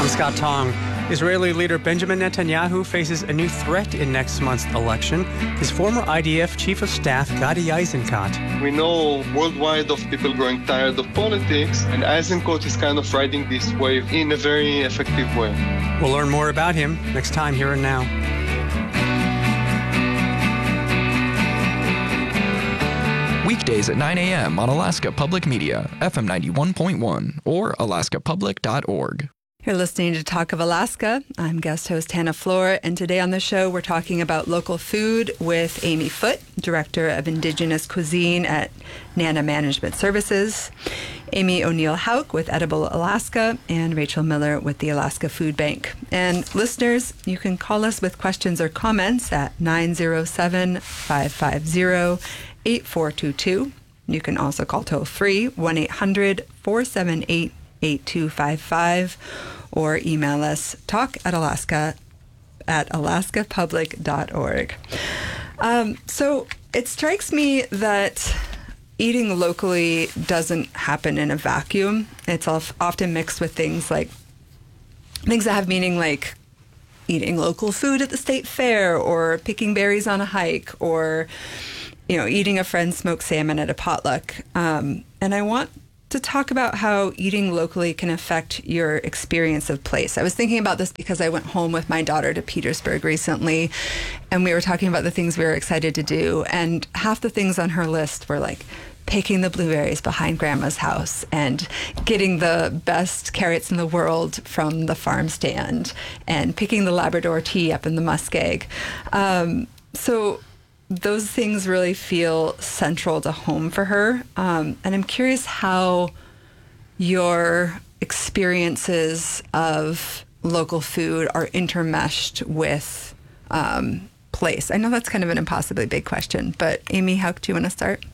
I'm Scott Tong. Israeli leader Benjamin Netanyahu faces a new threat in next month's election. His former IDF chief of staff, Gadi Eisenkot. We know worldwide of people growing tired of politics, and Eisenkot is kind of riding this wave in a very effective way. We'll learn more about him next time Here and Now. Weekdays at 9 a.m. on Alaska Public Media, FM 91.1 or alaskapublic.org. You're listening to Talk of Alaska. I'm guest host Hannah Floor, and today on the show we're talking about local food with Amy Foote, Director of Indigenous Cuisine at Nana Management Services, Amy O'Neill-Hauk with Edible Alaska, and Rachel Miller with the Alaska Food Bank. And listeners, you can call us with questions or comments at 907-550-8422. You can also call toll-free 1-800-478-8255 or email us talk@alaskapublic.org. So it strikes me that eating locally doesn't happen in a vacuum. It's often mixed with things that have meaning, like eating local food at the state fair or picking berries on a hike or, eating a friend's smoked salmon at a potluck. And I want to talk about how eating locally can affect your experience of place. I was thinking about this because I went home with my daughter to Petersburg recently, and we were talking about the things we were excited to do, and half the things on her list were like picking the blueberries behind Grandma's house and getting the best carrots in the world from the farm stand and picking the Labrador tea up in the muskeg. So those things really feel central to home for her. And I'm curious how your experiences of local food are intermeshed with place. I know that's kind of an impossibly big question, but Amy, how do you want to start?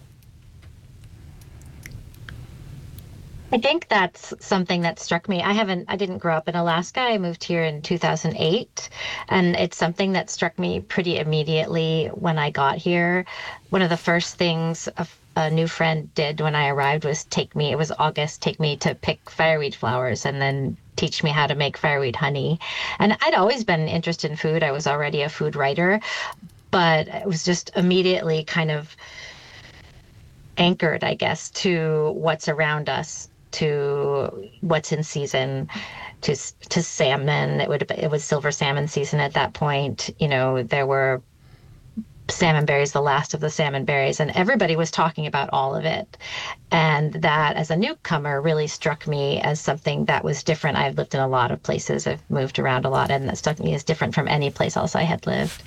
I think that's something that struck me. I didn't grow up in Alaska. I moved here in 2008, and it's something that struck me pretty immediately when I got here. One of the first things a new friend did when I arrived was take me to pick fireweed flowers and then teach me how to make fireweed honey. And I'd always been interested in food. I was already a food writer, but it was just immediately kind of anchored, I guess, to what's around us, to what's in season, to salmon. It was silver salmon season at that point. There were salmon berries, the last of the salmon berries, and everybody was talking about all of it. And that, as a newcomer, really struck me as something that was different. I've lived in a lot of places. I've moved around a lot, and that struck me as different from any place else I had lived.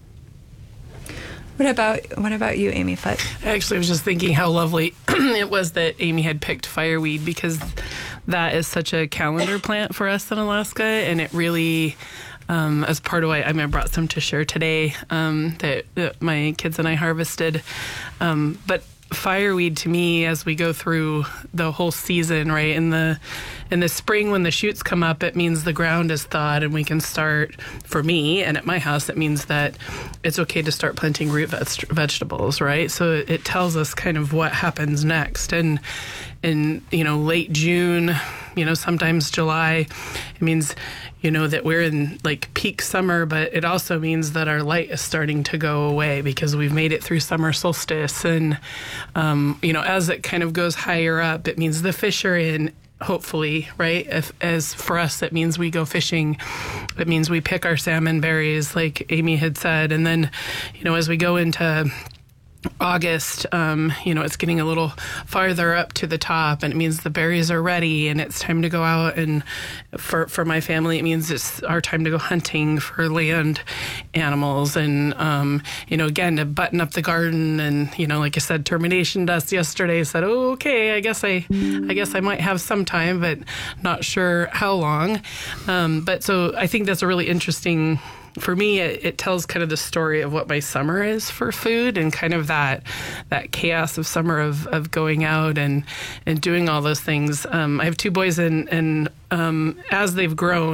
What about you, Amy Foote? I actually was just thinking how lovely it was that Amy had picked fireweed, because that is such a calendar plant for us in Alaska, and it really, as part of why I brought some to share today that my kids and I harvested. But fireweed, to me, as we go through the whole season, right, in the spring when the shoots come up, it means the ground is thawed and we can start, for me and at my house, it means that it's okay to start planting root vegetables, right? So it tells us kind of what happens next. And in late June, sometimes July, it means that we're in like peak summer, but it also means that our light is starting to go away because we've made it through summer solstice. And, as it kind of goes higher up, it means the fish are in, hopefully, right? As for us, it means we go fishing. It means we pick our salmon berries, like Amy had said. And then, as we go into August, it's getting a little farther up to the top, and it means the berries are ready and it's time to go out. And for my family, it means it's our time to go hunting for land animals. And, again, to button up the garden. And, like I said, termination dust yesterday said, oh, okay, I guess I might have some time, but not sure how long. But so I think that's a really interesting. For me, it tells kind of the story of what my summer is for food, and kind of that chaos of summer of going out and doing all those things. I have two boys, and as they've grown,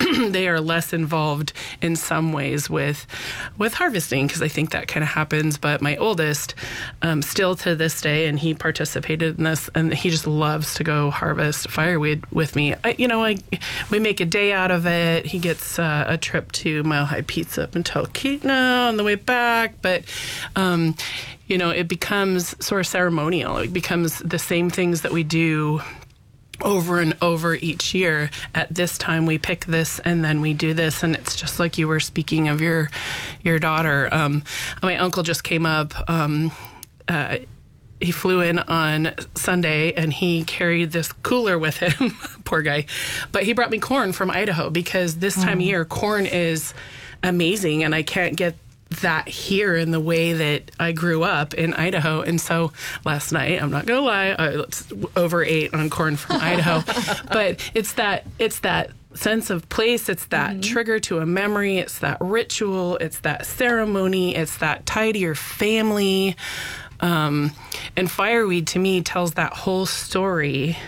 they are less involved in some ways with harvesting, because I think that kind of happens. But my oldest, still to this day, and he participated in this, and he just loves to go harvest fireweed with me. We make a day out of it. He gets a trip to Mile High Pizza up in Talkeetna on the way back, but it becomes sort of ceremonial. It becomes the same things that we do over and over each year. At this time we pick this, and then we do this, and it's just like you were speaking of your daughter. My uncle just came up. He flew in on Sunday, and he carried this cooler with him. Poor guy. But he brought me corn from Idaho, because this time of year corn is amazing, and I can't get that here in the way that I grew up in Idaho. And so last night, I'm not gonna lie, I overate on corn from Idaho. But it's that sense of place, it's that trigger to a memory, it's that ritual, it's that ceremony, it's that tie to your family. And fireweed to me tells that whole story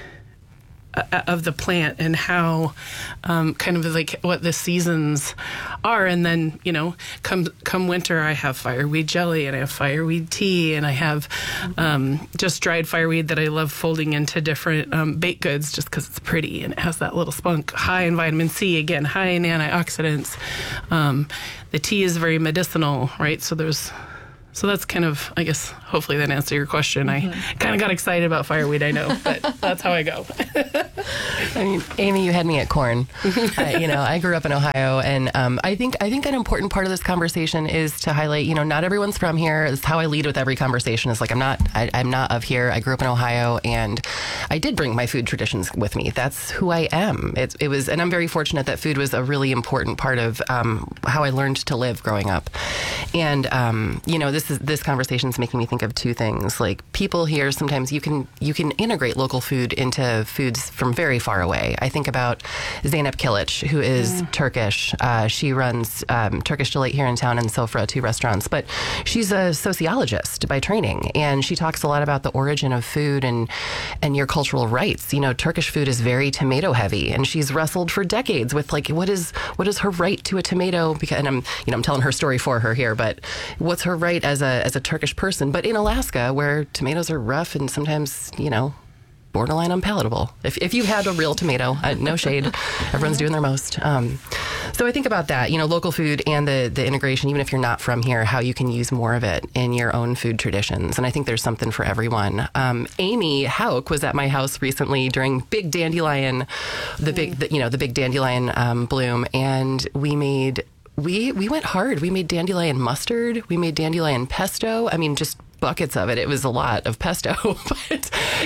of the plant, and how kind of like what the seasons are. And then, come winter, I have fireweed jelly, and I have fireweed tea, and I have just dried fireweed that I love folding into different baked goods, just because it's pretty and it has that little spunk, high in vitamin C, again, high in antioxidants. The tea is very medicinal, right? So that's kind of, I guess, hopefully that answered your question. I kind of got excited about fireweed, I know, but that's how I go. I mean, Amy, you had me at corn. I grew up in Ohio, and I think an important part of this conversation is to highlight, not everyone's from here. It's how I lead with every conversation. It's like, I'm not of here. I grew up in Ohio, and I did bring my food traditions with me. That's who I am. It was, and I'm very fortunate that food was a really important part of how I learned to live growing up. And, this conversation is making me think of two things. Like, people here, sometimes you can integrate local food into foods from very far away. I think about Zeynep Kilic, who is Turkish. She runs Turkish Delight here in town and Sofra, 2 restaurants. But she's a sociologist by training, and she talks a lot about the origin of food and your cultural rights. Turkish food is very tomato heavy, and she's wrestled for decades with what is her right to a tomato? And I'm telling her story for her here, but what's her right as a Turkish person? But in Alaska, where tomatoes are rough and sometimes, borderline unpalatable. If you've had a real tomato, no shade, everyone's doing their most. So I think about that, local food and the integration, even if you're not from here, how you can use more of it in your own food traditions. And I think there's something for everyone. Amy Hauk was at my house recently during big dandelion, the big dandelion bloom, and we went hard. We made dandelion mustard. We made dandelion pesto. I mean, just buckets of it. It was a lot of pesto, but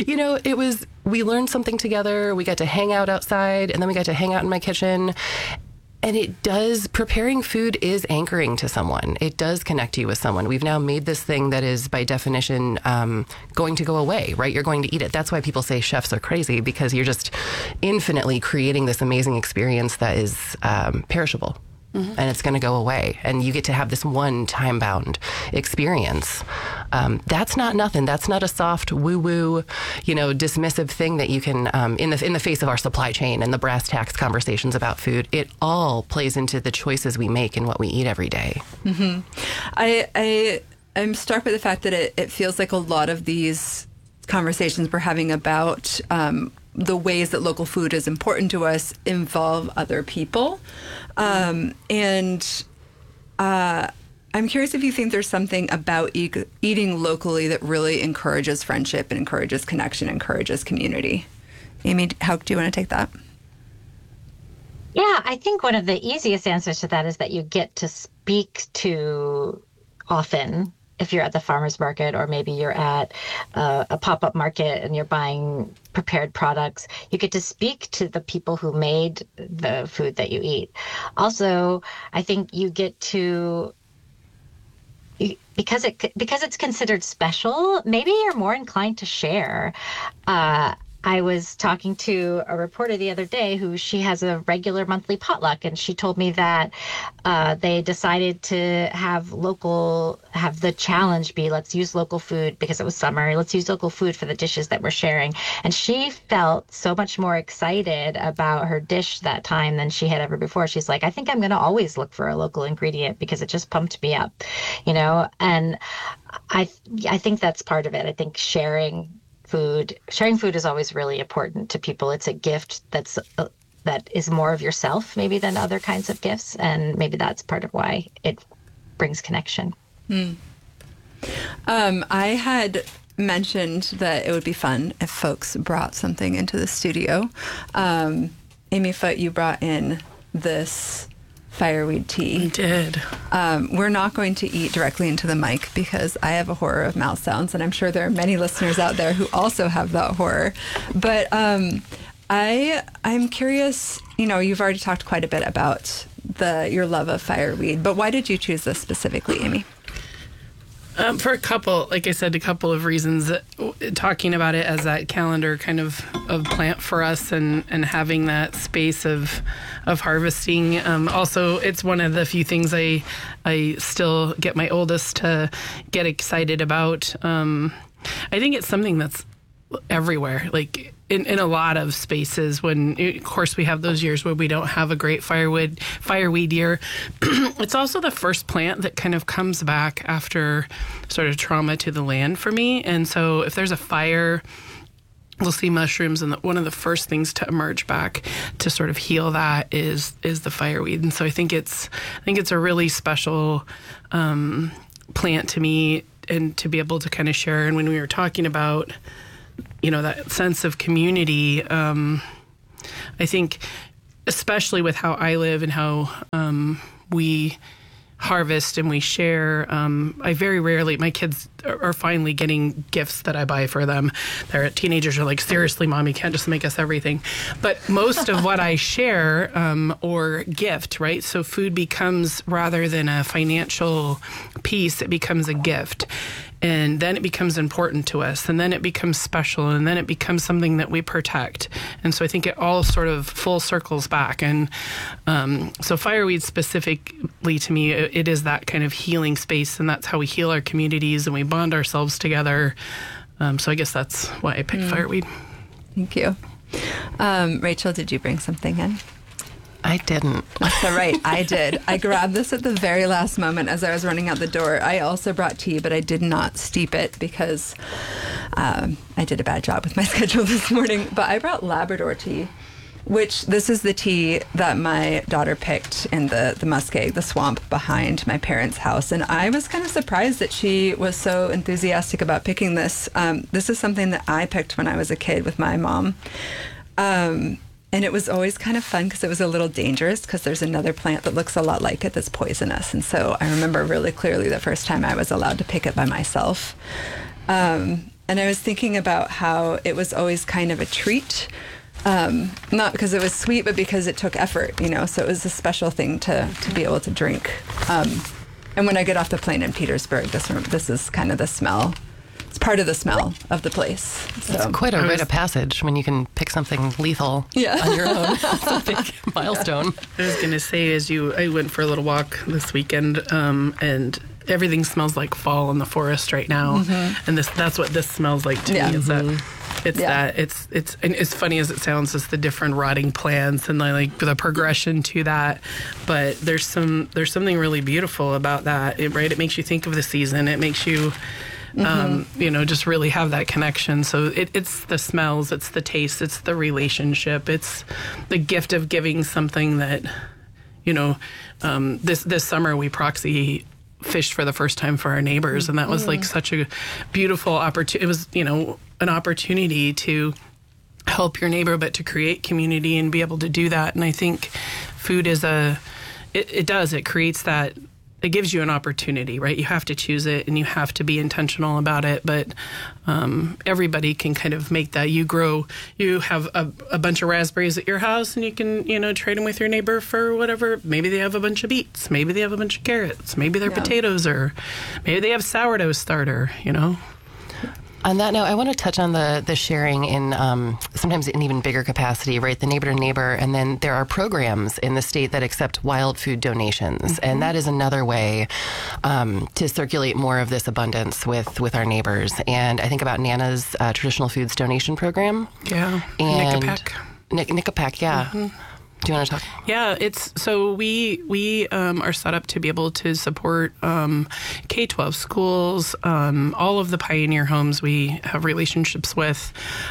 we learned something together. We got to hang out outside, and then we got to hang out in my kitchen. And preparing food is anchoring to someone. It does connect you with someone. We've now made this thing that is, by definition, going to go away, right? You're going to eat it. That's why people say chefs are crazy, because you're just infinitely creating this amazing experience that is perishable. And it's going to go away. And you get to have this one time-bound experience. That's not nothing. That's not a soft, woo-woo, dismissive thing that you can, in the face of our supply chain and the brass tacks conversations about food. It all plays into the choices we make and what we eat every day. I'm struck by the fact that it feels like a lot of these conversations we're having about the ways that local food is important to us involve other people. I'm curious if you think there's something about eating locally that really encourages friendship and encourages connection, encourages community. Amy, how do you want to take that? Yeah, I think one of the easiest answers to that is that you get to speak to often. If you're at the farmer's market, or maybe you're at a pop-up market and you're buying prepared products, you get to speak to the people who made the food that you eat. Also, I think you get to, because it's considered special, maybe you're more inclined to share. I was talking to a reporter the other day she has a regular monthly potluck, and she told me that they decided to have the challenge be, let's use local food because it was summer. Let's use local food for the dishes that we're sharing. And she felt so much more excited about her dish that time than she had ever before. She's like, I think I'm going to always look for a local ingredient because it just pumped me up, and I think that's part of it. I think sharing food is always really important to people. It's a gift that is more of yourself maybe than other kinds of gifts, and maybe that's part of why it brings connection. I had mentioned that it would be fun if folks brought something into the studio. Amy Foote, you brought in this fireweed tea. We did. We're not going to eat directly into the mic because I have a horror of mouth sounds, and I'm sure there are many listeners out there who also have that horror. But I'm curious, you've already talked quite a bit about your love of fireweed, but why did you choose this specifically, Amy? For a couple of reasons. Talking about it as that calendar kind of plant for us, and having that space of harvesting. Also, it's one of the few things I still get my oldest to get excited about. I think it's something that's everywhere, like in a lot of spaces. When, of course, we have those years where we don't have a great fireweed year. It's also the first plant that kind of comes back after sort of trauma to the land for me. And so if there's a fire, we'll see mushrooms, and one of the first things to emerge back to sort of heal that is the fireweed. And so I think it's a really special plant to me, and to be able to kind of share. And when we were talking about that sense of community, I think, especially with how I live and how we harvest and we share, I very rarely, my kids are finally getting gifts that I buy for them. Their teenagers are like, seriously, Mom, you can't just make us everything. But most of what I share or gift, right? So food becomes, rather than a financial piece, it becomes a gift. And then it becomes important to us, and then it becomes special, and then it becomes something that we protect. And so I think it all sort of full circles back. And so fireweed specifically, to me, it is that kind of healing space, and that's how we heal our communities and we bond ourselves together. So I guess that's why I picked fireweed. Thank you. Rachel, did you bring something in? I didn't. All right, I did. I grabbed this at the very last moment as I was running out the door. I also brought tea, but I did not steep it because I did a bad job with my schedule this morning. But I brought Labrador tea, which this is the tea that my daughter picked in the muskeg, the swamp behind my parents' house. And I was kind of surprised that she was so enthusiastic about picking this. This is something that I picked when I was a kid with my mom. And it was always kind of fun because it was a little dangerous because there's another plant that looks a lot like it that's poisonous. And so I remember really clearly the first time I was allowed to pick it by myself. And I was thinking about how it was always kind of a treat, not because it was sweet, but because it took effort, so it was a special thing to be able to drink. And when I get off the plane in Petersburg, this is kind of the smell. It's part of the smell of the place. So. It's quite a rite of passage when you can pick something lethal on your own. It's a big milestone. I was going to say, I went for a little walk this weekend, and everything smells like fall in the forest right now. Mm-hmm. And that's what this smells like to me. Is that it's and as funny as it sounds, it's the different rotting plants and like the progression to that. But there's something really beautiful about that, right? It makes you think of the season. It makes you just really have that connection. So it's the smells, it's the taste, it's the relationship, it's the gift of giving something that, this summer we proxy fished for the first time for our neighbors, and that was like such a beautiful opportunity. It was, an opportunity to help your neighbor, but to create community and be able to do that. And I think food is it creates that. It gives you an opportunity, right? You have to choose it and you have to be intentional about it. But everybody can kind of make that. You have a bunch of raspberries at your house and you can, trade them with your neighbor for whatever. Maybe they have a bunch of beets. Maybe they have a bunch of carrots. Maybe they're potatoes, or maybe they have sourdough starter, On that note, I want to touch on the sharing in sometimes in even bigger capacity, right? The neighbor to neighbor. And then there are programs in the state that accept wild food donations. And that is another way to circulate more of this abundance with our neighbors. And I think about Nana's traditional foods donation program. Yeah. And Nickapack. Yeah. Do you want to talk? Yeah, so we are set up to be able to support K-12 schools, all of the pioneer homes we have relationships with.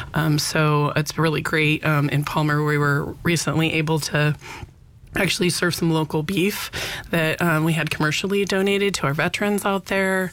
So it's really great. In Palmer, we were recently able to actually serve some local beef that we had commercially donated to our veterans out there.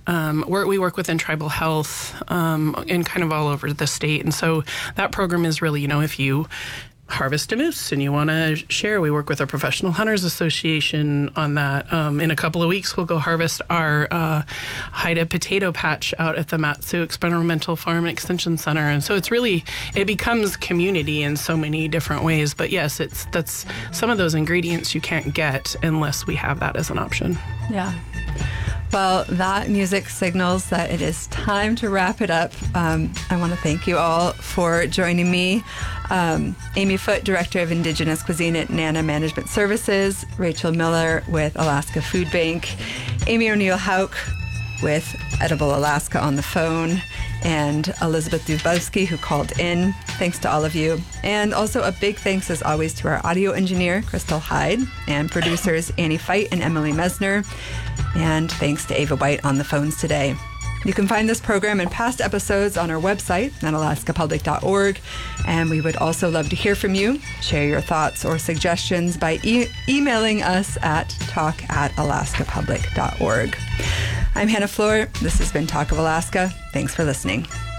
We work within tribal health and kind of all over the state. And so that program is really, if you harvest a moose and you want to share, we work with our Professional Hunters Association on that. In a couple of weeks, we'll go harvest our Haida potato patch out at the Matsu Experimental Farm and Extension Center. And so it becomes community in so many different ways. But yes, that's some of those ingredients you can't get unless we have that as an option. Yeah. Well, that music signals that it is time to wrap it up. I want to thank you all for joining me. Amy Foote, Director of Indigenous Cuisine at Nana Management Services, Rachel Miller with Alaska Food Bank, Amy O'Neill-Hauk with Edible Alaska on the phone, and Elizabeth Dubowski, who called in. Thanks to all of you. And also a big thanks, as always, to our audio engineer, Crystal Hyde, and producers Annie Feit and Emily Mesner. And thanks to Ava White on the phones today. You can find this program and past episodes on our website at alaskapublic.org. And we would also love to hear from you. Share your thoughts or suggestions by emailing us at talk@alaskapublic.org. I'm Hannah Floor. This has been Talk of Alaska. Thanks for listening.